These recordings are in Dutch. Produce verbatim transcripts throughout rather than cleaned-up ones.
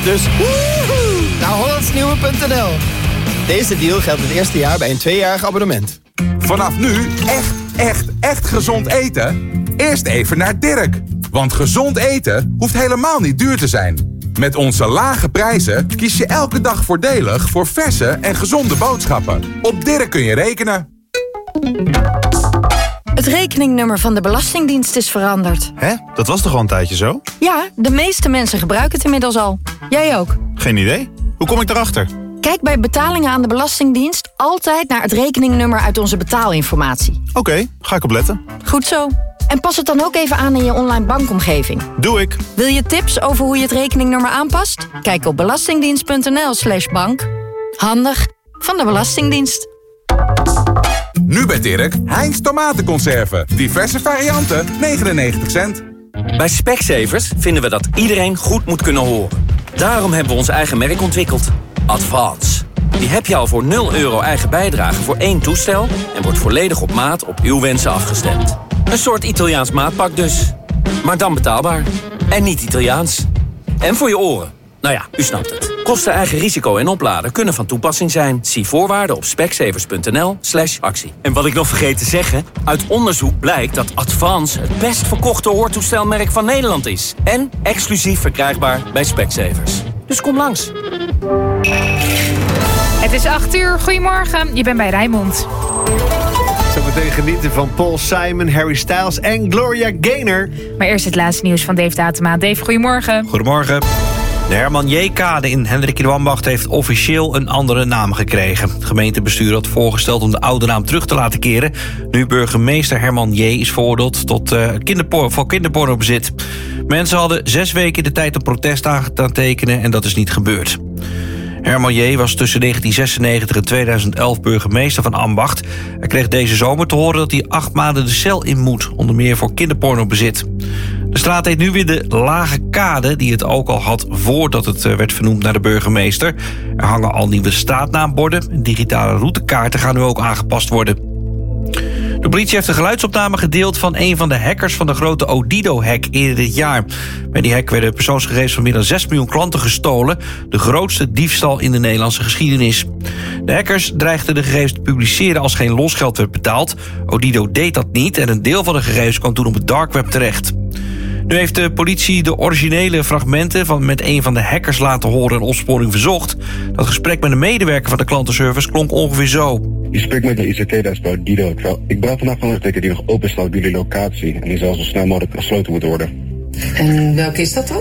Dus woehoe, naar hollandsnieuwe punt n l. Deze deal geldt het eerste jaar bij een tweejarig abonnement. Vanaf nu echt, echt, echt gezond eten? Eerst even naar Dirk. Want gezond eten hoeft helemaal niet duur te zijn. Met onze lage prijzen kies je elke dag voordelig voor verse en gezonde boodschappen. Op Dirk kun je rekenen. Het rekeningnummer van de Belastingdienst is veranderd. Hè? Dat was toch al een tijdje zo? Ja, de meeste mensen gebruiken het inmiddels al. Jij ook? Geen idee. Hoe kom ik erachter? Kijk bij betalingen aan de Belastingdienst altijd naar het rekeningnummer uit onze betaalinformatie. Oké, okay, ga ik opletten. Goed zo. En pas het dan ook even aan in je online bankomgeving. Doe ik. Wil je tips over hoe je het rekeningnummer aanpast? Kijk op belastingdienst.nl slash bank. Handig van de Belastingdienst. Nu bij Dirk, Heinz tomatenconserven. Diverse varianten, negenennegentig cent. Bij Specsavers vinden we dat iedereen goed moet kunnen horen. Daarom hebben we ons eigen merk ontwikkeld. Advance. Die heb je al voor nul euro eigen bijdrage voor één toestel... en wordt volledig op maat op uw wensen afgestemd. Een soort Italiaans maatpak dus. Maar dan betaalbaar. En niet Italiaans. En voor je oren. Nou ja, u snapt het. Kosten, eigen risico en opladen kunnen van toepassing zijn. Zie voorwaarden op specsavers.nl slash actie. En wat ik nog vergeet te zeggen... uit onderzoek blijkt dat Advance het best verkochte hoortoestelmerk van Nederland is. En exclusief verkrijgbaar bij Specsavers. Dus kom langs. Het is acht uur. Goedemorgen. Je bent bij Rijnmond. Zometeen genieten van Paul Simon, Harry Styles en Gloria Gaynor. Maar eerst het laatste nieuws van Dave Datema. Dave, goedemorgen. Goedemorgen. De Herman J-kade in Hendrik in de Ambacht heeft officieel een andere naam gekregen. Het gemeentebestuur had voorgesteld om de oude naam terug te laten keren. Nu burgemeester Herman J. is veroordeeld tot uh, kinderpor- voor kinderpornobezit. Mensen hadden zes weken de tijd om protest aan te tekenen en dat is niet gebeurd. Herman J. was tussen negentien zesennegentig en tweeduizend elf burgemeester van Ambacht. Hij kreeg deze zomer te horen dat hij acht maanden de cel in moet, onder meer voor kinderpornobezit. De straat heet nu weer de Lage Kade, die het ook al had voordat het werd vernoemd naar de burgemeester. Er hangen al nieuwe straatnaamborden. Digitale routekaarten gaan nu ook aangepast worden. De politie heeft een geluidsopname gedeeld van een van de hackers van de grote Odido-hack eerder dit jaar. Bij die hack werden persoonsgegevens van meer dan zes miljoen klanten gestolen. De grootste diefstal in de Nederlandse geschiedenis. De hackers dreigden de gegevens te publiceren als geen losgeld werd betaald. Odido deed dat niet en een deel van de gegevens kwam toen op het dark web terecht. Nu heeft de politie de originele fragmenten van met een van de hackers laten horen en opsporing verzocht. Dat gesprek met een medewerker van de klantenservice klonk ongeveer zo. Je spreekt met de I C T-dienst bij Odido. Ik bel vandaag van een ticket die nog open staat op jullie locatie. En die zal zo snel mogelijk gesloten moeten worden. En welke is dat dan?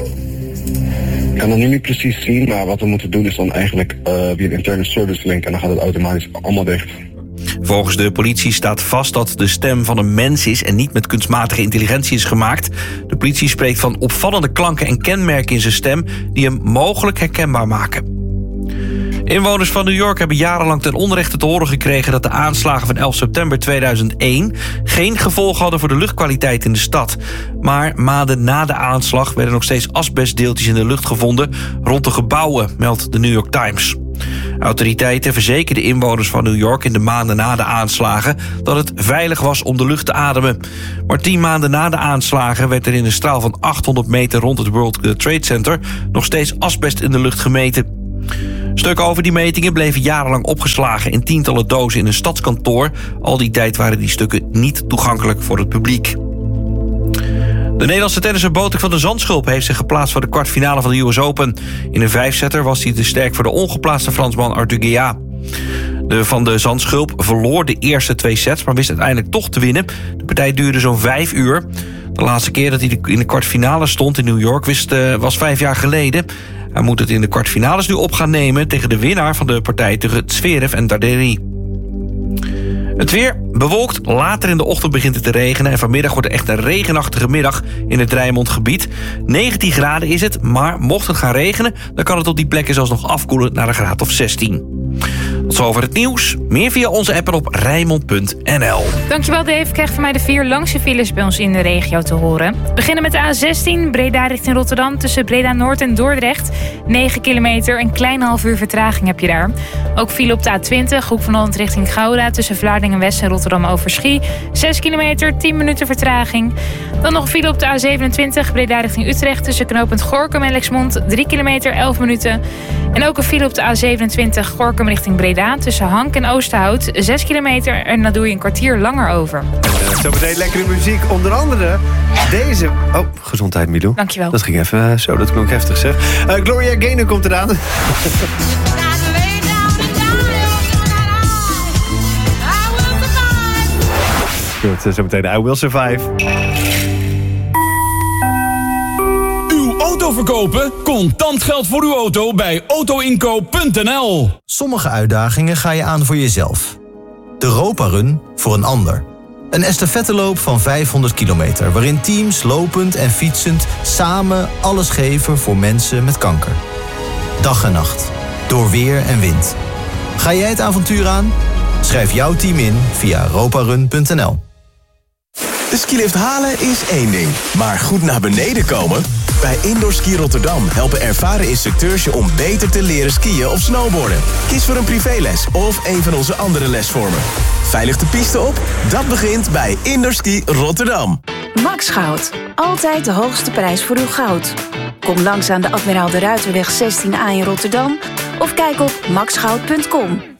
Ik kan dat nu niet precies zien, maar wat we moeten doen is dan eigenlijk uh, via de interne service link. En dan gaat het automatisch allemaal dicht. Volgens de politie staat vast dat de stem van een mens is en niet met kunstmatige intelligentie is gemaakt. De politie spreekt van opvallende klanken en kenmerken in zijn stem die hem mogelijk herkenbaar maken. Inwoners van New York hebben jarenlang ten onrechte te horen gekregen dat de aanslagen van elf september tweeduizend één geen gevolg hadden voor de luchtkwaliteit in de stad. Maar maanden na de aanslag werden nog steeds asbestdeeltjes in de lucht gevonden rond de gebouwen, meldt de New York Times. Autoriteiten verzekerden inwoners van New York in de maanden na de aanslagen dat het veilig was om de lucht te ademen. Maar tien maanden na de aanslagen werd er in een straal van achthonderd meter rond het World Trade Center nog steeds asbest in de lucht gemeten. Stukken over die metingen bleven jarenlang opgeslagen in tientallen dozen in een stadskantoor. Al die tijd waren die stukken niet toegankelijk voor het publiek. De Nederlandse tennisser Botik van de Zandschulp heeft zich geplaatst voor de kwartfinale van de U S Open. In een vijfsetter was hij te sterk voor de ongeplaatste Fransman Arthur Guéat. De Van de Zandschulp verloor de eerste twee sets, maar wist uiteindelijk toch te winnen. De partij duurde zo'n vijf uur. De laatste keer dat hij in de kwartfinale stond in New York wist, uh, was vijf jaar geleden. Hij moet het in de kwartfinales nu op gaan nemen tegen de winnaar van de partij tussen Zverev en Darderi. Het weer bewolkt, later in de ochtend begint het te regenen en vanmiddag wordt het echt een regenachtige middag in het Rijnmondgebied. negentien graden is het, maar mocht het gaan regenen, dan kan het op die plekken zelfs nog afkoelen naar een graad of zestien. Tot zover het nieuws. Meer via onze app en op rijnmond punt n l. Dankjewel Dave. Krijg van mij de vier langste files bij ons in de regio te horen. We beginnen met de A zestien, Breda richting Rotterdam tussen Breda Noord en Dordrecht. negen kilometer, een klein half uur vertraging heb je daar. Ook file op de A twintig, Hoek van Holland richting Gouda... tussen Vlaardingen-West en Rotterdam-Overschie. zes kilometer, tien minuten vertraging. Dan nog een file op de A zevenentwintig, Breda richting Utrecht... tussen knooppunt Gorinchem en Lexmond, drie kilometer, elf minuten. En ook een file op de A zevenentwintig, Gorinchem richting Breda... tussen Hank en Oosterhout, zes kilometer... en daar doe je een kwartier langer over. Uh, zometeen lekkere muziek, onder andere deze... Oh, gezondheid Milou. Dankjewel. Dat ging even uh, zo, dat klonk heftig zeg. Uh, Gloria Gaynor komt eraan. Goed, uh, zometeen I Will Survive. Uw auto verkopen? Contant geld voor uw auto bij autoinkoop punt n l. Sommige uitdagingen ga je aan voor jezelf. De Europa Run voor een ander. Een estafetteloop van vijfhonderd kilometer... waarin teams lopend en fietsend samen alles geven voor mensen met kanker. Dag en nacht. Door weer en wind. Ga jij het avontuur aan? Schrijf jouw team in via europa run punt n l. De skilift halen is één ding, maar goed naar beneden komen? Bij Indoor Ski Rotterdam helpen ervaren instructeurs je om beter te leren skiën of snowboarden. Kies voor een privéles of een van onze andere lesvormen. Veilig de piste op? Dat begint bij Indoor Ski Rotterdam. Max Goud. Altijd de hoogste prijs voor uw goud. Kom langs aan de Admiraal de Ruiterweg zestien A in Rotterdam of kijk op max goud punt com.